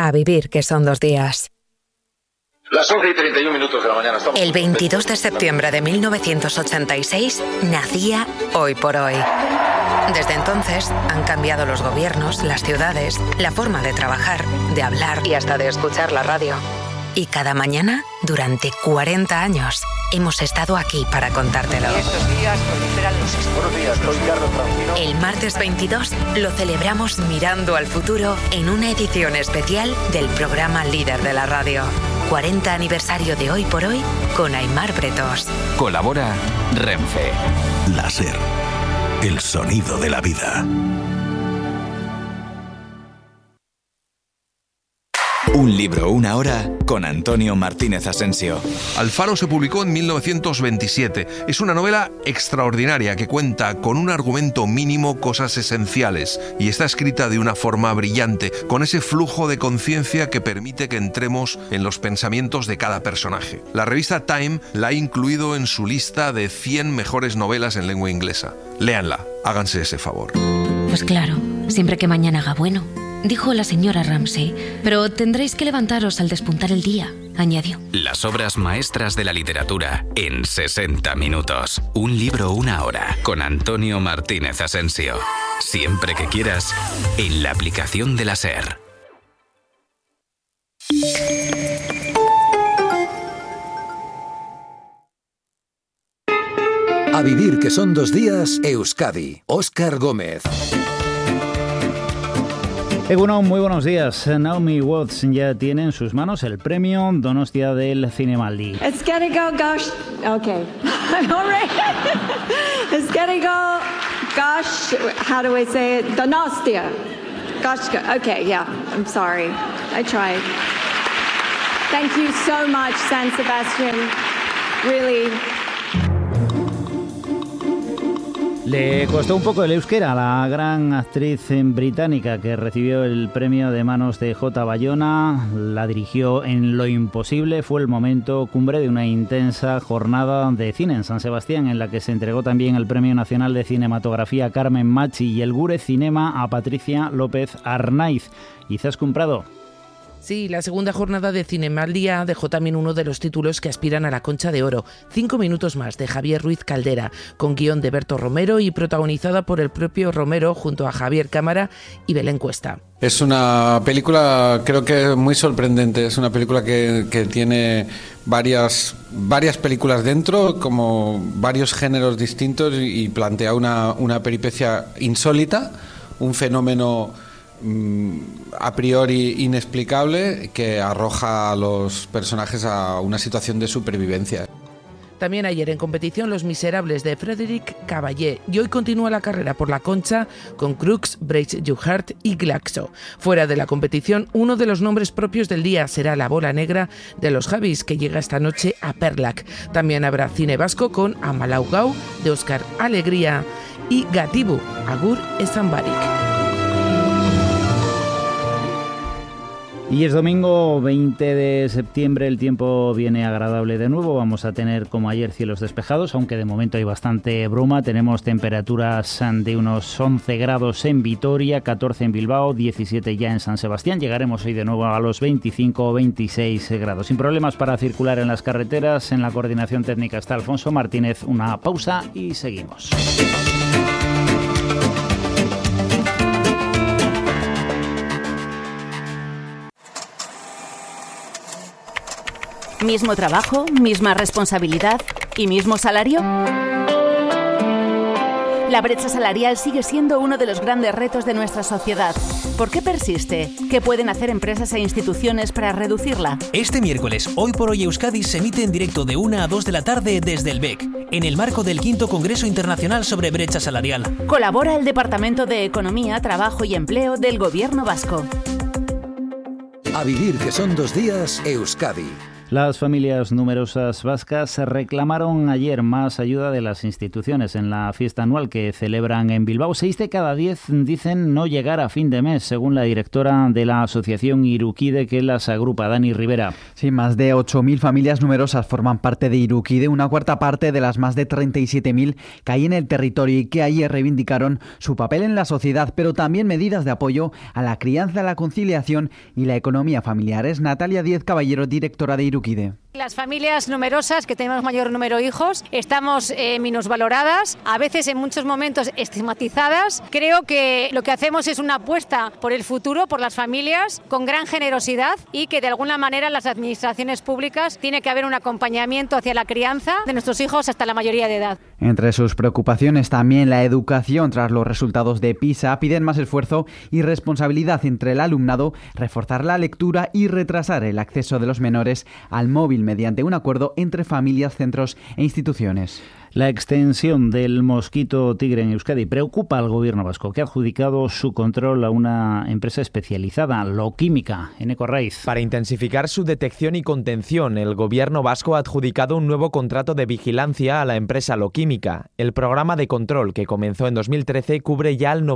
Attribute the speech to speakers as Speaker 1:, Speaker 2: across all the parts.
Speaker 1: A vivir, que son 2 días.
Speaker 2: Las 11:31 de la mañana.
Speaker 1: El 22 de septiembre de 1986 nacía Hoy por Hoy. Desde entonces han cambiado los gobiernos, las ciudades, la forma de trabajar, de hablar y hasta de escuchar la radio. Y cada mañana, durante 40 años, hemos estado aquí para contártelo.
Speaker 3: Estos días proliferan los esporos.
Speaker 2: Buenos días, soy Carlos Francino.
Speaker 1: El martes 22 lo celebramos mirando al futuro en una edición especial del programa líder de la radio. 40 aniversario de Hoy por Hoy con Aimar Bretos.
Speaker 4: Colabora Renfe.
Speaker 5: La SER, el sonido de la vida.
Speaker 4: Un libro, una hora, con Antonio Martínez Asensio.
Speaker 6: Alfaro se publicó en 1927. Es una novela extraordinaria que cuenta con un argumento mínimo cosas esenciales y está escrita de una forma brillante, con ese flujo de conciencia que permite que entremos en los pensamientos de cada personaje. La revista Time la ha incluido en su lista de 100 mejores novelas en lengua inglesa. Léanla, háganse ese favor.
Speaker 7: Pues claro, siempre que mañana haga bueno, dijo la señora Ramsay, pero tendréis que levantaros al despuntar el día, añadió.
Speaker 4: Las obras maestras de la literatura en 60 minutos. Un libro, una hora, con Antonio Martínez Asensio. Siempre que quieras, en la aplicación de la SER.
Speaker 8: A vivir, que son 2 días, Euskadi. Óscar Gómez.
Speaker 9: Egunon, muy buenos días. Naomi Watts ya tiene en sus manos el premio Donostia del Zinemaldi.
Speaker 10: It's gonna go, gosh. Okay. All right. It's gonna go, gosh. How do I say it? Donostia. Gosh. Okay, yeah. I'm sorry. I tried. Thank you so much, San Sebastian. Really.
Speaker 9: Le costó un poco el euskera a la gran actriz británica que recibió el premio de manos de J. Bayona. La dirigió en Lo Imposible. Fue el momento cumbre de una intensa jornada de cine en San Sebastián, en la que se entregó también el Premio Nacional de Cinematografía a Carmen Machi y el Gure Cinema a Patricia López Arnaiz. Izaskun Prado.
Speaker 11: Sí, la segunda jornada de Zinemaldi dejó también uno de los títulos que aspiran a la Concha de Oro, 5 minutos más, de Javier Ruiz Caldera, con guión de Berto Romero y protagonizada por el propio Romero junto a Javier Cámara y Belén Cuesta.
Speaker 12: Es una película, creo que muy sorprendente. Es una película que tiene varias películas dentro, como varios géneros distintos, y plantea una peripecia insólita, un fenómeno a priori inexplicable que arroja a los personajes a una situación de supervivencia.
Speaker 11: También ayer en competición Los Miserables de Frédéric Caballé, y hoy continúa la carrera por la Concha con Crux, Break Your Heart y Glaxo. Fuera de la competición, uno de los nombres propios del día será La Bola Negra de los Javis, que llega esta noche a Perlac. También habrá cine vasco con Amalaugau de Óscar Alegría y Gatibu, Agur Ezambarik.
Speaker 9: Y es domingo 20 de septiembre, el tiempo viene agradable de nuevo. Vamos a tener, como ayer, cielos despejados, aunque de momento hay bastante bruma. Tenemos temperaturas de unos 11 grados en Vitoria, 14 en Bilbao, 17 ya en San Sebastián. Llegaremos hoy de nuevo a los 25 o 26 grados. Sin problemas para circular en las carreteras. En la coordinación técnica está Alfonso Martínez. Una pausa y seguimos.
Speaker 13: ¿Mismo trabajo, misma responsabilidad y mismo salario? La brecha salarial sigue siendo uno de los grandes retos de nuestra sociedad. ¿Por qué persiste? ¿Qué pueden hacer empresas e instituciones para reducirla?
Speaker 14: Este miércoles, Hoy por Hoy Euskadi se emite en directo de 1 a 2 de la tarde desde el BEC, en el marco del 5º Congreso Internacional sobre Brecha Salarial.
Speaker 13: Colabora el Departamento de Economía, Trabajo y Empleo del Gobierno Vasco.
Speaker 8: A vivir, que son 2 días, Euskadi.
Speaker 9: Las familias numerosas vascas reclamaron ayer más ayuda de las instituciones en la fiesta anual que celebran en Bilbao. 6 de cada 10 dicen no llegar a fin de mes, según la directora de la asociación Irukide, que las agrupa, Dani Rivera.
Speaker 15: Sí, más de 8.000 familias numerosas forman parte de Irukide, una cuarta parte de las más de 37.000 que hay en el territorio y que ayer reivindicaron su papel en la sociedad, pero también medidas de apoyo a la crianza, la conciliación y la economía familiar. Es Natalia Díez Caballero, directora de Irukide.
Speaker 3: Las familias numerosas, que tenemos mayor número de hijos, estamos minusvaloradas, a veces en muchos momentos estigmatizadas. Creo que lo que hacemos es una apuesta por el futuro, por las familias, con gran generosidad, y que de alguna manera las administraciones públicas tiene que haber un acompañamiento hacia la crianza de nuestros hijos hasta la mayoría de edad.
Speaker 15: Entre sus preocupaciones también la educación. Tras los resultados de PISA, piden más esfuerzo y responsabilidad entre el alumnado, reforzar la lectura y retrasar el acceso de los menores al móvil mediante un acuerdo entre familias, centros e instituciones.
Speaker 9: La extensión del mosquito tigre en Euskadi preocupa al gobierno vasco, que ha adjudicado su control a una empresa especializada, Loquímica, en Ecorraiz.
Speaker 16: Para intensificar su detección y contención, el gobierno vasco ha adjudicado un nuevo contrato de vigilancia a la empresa Loquímica. El programa de control, que comenzó en 2013, cubre ya al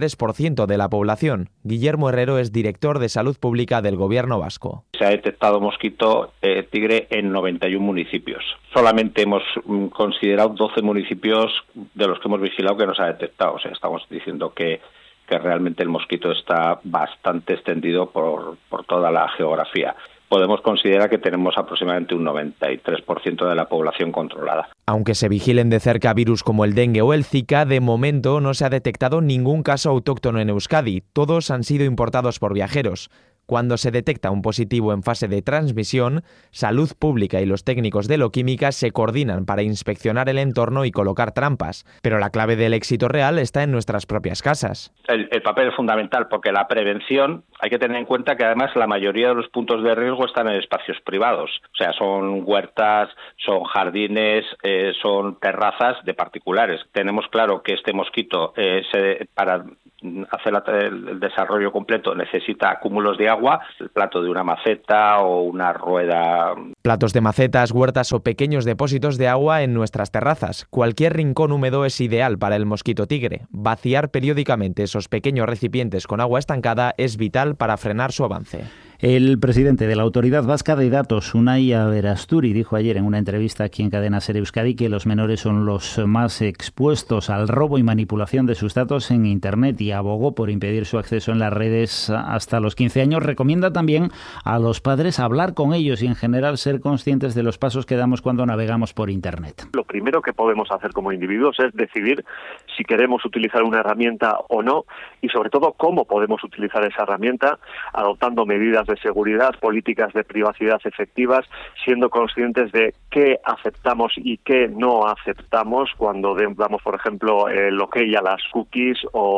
Speaker 16: 93% de la población. Guillermo Herrero es director de Salud Pública del gobierno vasco.
Speaker 17: Se ha detectado mosquito tigre en 91 municipios. Solamente hemos considerado 12 municipios de los que hemos vigilado que no se ha detectado. O sea, estamos diciendo que realmente el mosquito está bastante extendido por toda la geografía. Podemos considerar que tenemos aproximadamente un 93% de la población controlada.
Speaker 16: Aunque se vigilen de cerca virus como el dengue o el Zika, de momento no se ha detectado ningún caso autóctono en Euskadi. Todos han sido importados por viajeros. Cuando se detecta un positivo en fase de transmisión, Salud Pública y los técnicos de Loquímica se coordinan para inspeccionar el entorno y colocar trampas. Pero la clave del éxito real está en nuestras propias casas.
Speaker 17: El papel es fundamental, porque la prevención, hay que tener en cuenta que además la mayoría de los puntos de riesgo están en espacios privados. O sea, son huertas, son jardines, son terrazas de particulares. Tenemos claro que este mosquito, para hacer el desarrollo completo, necesita cúmulos de agua, el plato de una maceta o una rueda.
Speaker 16: Platos de macetas, huertas o pequeños depósitos de agua en nuestras terrazas. Cualquier rincón húmedo es ideal para el mosquito tigre. Vaciar periódicamente esos pequeños recipientes con agua estancada es vital para frenar su avance.
Speaker 9: El presidente de la Autoridad Vasca de Datos, Unai Aberasturi, dijo ayer en una entrevista aquí en Cadena SER Euskadi que los menores son los más expuestos al robo y manipulación de sus datos en Internet, y abogó por impedir su acceso en las redes hasta los 15 años. Recomienda también a los padres hablar con ellos y en general ser conscientes de los pasos que damos cuando navegamos por Internet.
Speaker 18: Lo primero que podemos hacer como individuos es decidir si queremos utilizar una herramienta o no, y sobre todo cómo podemos utilizar esa herramienta, adoptando medidas de seguridad, políticas de privacidad efectivas, siendo conscientes de qué aceptamos y qué no aceptamos cuando damos, por ejemplo, el ok a las cookies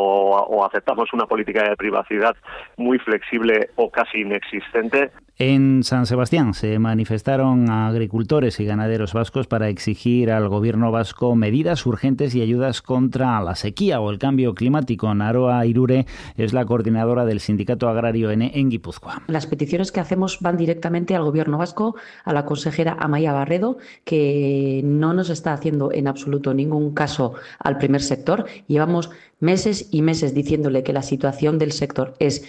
Speaker 18: o aceptamos una política de privacidad muy flexible o casi inexistente.
Speaker 9: En San Sebastián se manifestaron agricultores y ganaderos vascos para exigir al gobierno vasco medidas urgentes y ayudas contra la sequía o el cambio climático. Naroa Irure es la coordinadora del Sindicato Agrario en Guipúzcoa.
Speaker 19: Las peticiones que hacemos van directamente al gobierno vasco, a la consejera Amaia Barredo, que no nos está haciendo en absoluto ningún caso al primer sector. Llevamos meses y meses diciéndole que la situación del sector es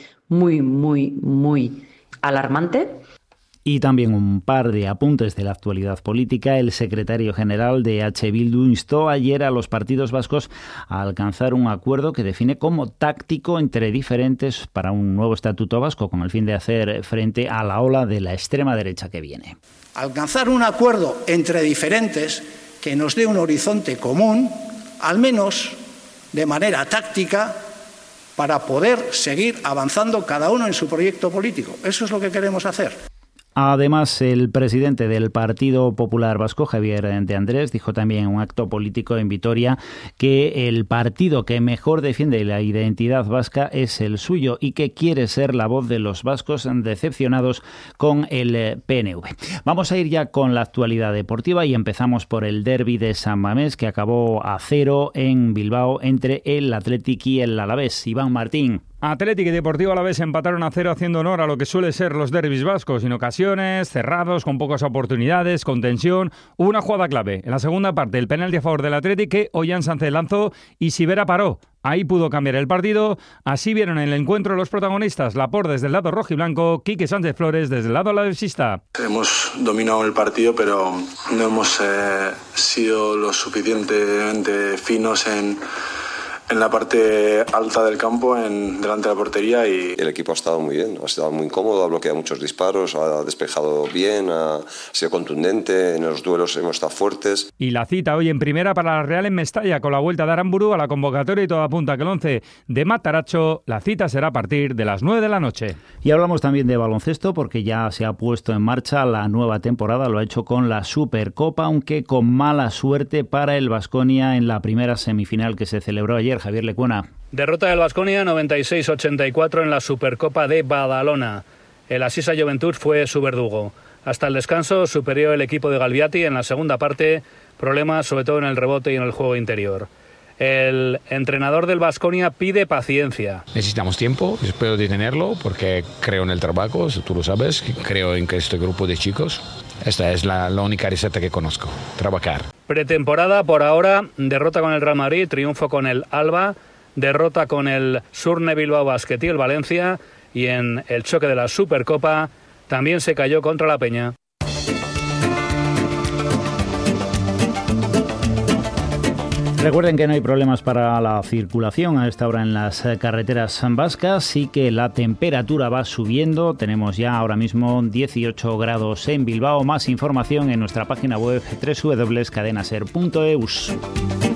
Speaker 19: muy alarmante.
Speaker 9: Y también un par de apuntes de la actualidad política. El secretario general de H. Bildu instó ayer a los partidos vascos a alcanzar un acuerdo que define como táctico entre diferentes para un nuevo estatuto vasco, con el fin de hacer frente a la ola de la extrema derecha que viene.
Speaker 20: Alcanzar un acuerdo entre diferentes que nos dé un horizonte común, al menos de manera táctica, para poder seguir avanzando cada uno en su proyecto político. Eso es lo que queremos hacer.
Speaker 9: Además, el presidente del Partido Popular Vasco, Javier de Andrés, dijo también en un acto político en Vitoria que el partido que mejor defiende la identidad vasca es el suyo y que quiere ser la voz de los vascos decepcionados con el PNV. Vamos a ir ya con la actualidad deportiva y empezamos por el derbi de San Mamés, que acabó a 0 en Bilbao entre el Athletic y el Alavés. Iván Martín.
Speaker 21: Athletic y Deportivo Alavés empataron a 0 haciendo honor a lo que suele ser los derbis vascos, en ocasiones, cerrados, con pocas oportunidades, con tensión. Hubo una jugada clave. En la segunda parte, el penalti a favor del Athletic que Ollán Sánchez lanzó y Sivera paró. Ahí pudo cambiar el partido. Así vieron en el encuentro los protagonistas. Laporte desde el lado rojiblanco, Quique Sánchez Flores desde el lado alavesista.
Speaker 22: Hemos dominado el partido, pero no hemos sido lo suficientemente finos en la parte alta del campo, delante de la portería. Y
Speaker 23: el equipo ha estado muy bien, ha estado muy cómodo, ha bloqueado muchos disparos, ha despejado bien, ha sido contundente, en los duelos hemos estado fuertes.
Speaker 21: Y la cita hoy en primera para la Real en Mestalla, con la vuelta de Aramburu a la convocatoria, y todo apunta que el 11 de Mataracho, la cita será a partir de las 9 de la noche.
Speaker 9: Y hablamos también de baloncesto, porque ya se ha puesto en marcha la nueva temporada, lo ha hecho con la Supercopa, aunque con mala suerte para el Baskonia en la primera semifinal que se celebró ayer. Javier Lecuona.
Speaker 24: Derrota del Baskonia 96-84 en la Supercopa de Badalona. El Asisa Juventud fue su verdugo. Hasta el descanso superior el equipo de Galviati. En la segunda parte, problemas sobre todo en el rebote y en el juego interior. El entrenador del Baskonia pide paciencia.
Speaker 25: Necesitamos tiempo, espero de tenerlo, porque creo en el trabajo, tú lo sabes, creo en que este grupo de chicos, esta es la única receta que conozco, trabajar.
Speaker 24: Pretemporada por ahora, derrota con el Real Madrid, triunfo con el Alba, derrota con el Surne Bilbao Basket y el Valencia, y en el choque de la Supercopa también se cayó contra la Peña.
Speaker 9: Recuerden que no hay problemas para la circulación a esta hora en las carreteras vascas y que la temperatura va subiendo. Tenemos ya ahora mismo 18 grados en Bilbao. Más información en nuestra página web www.cadenaser.eus.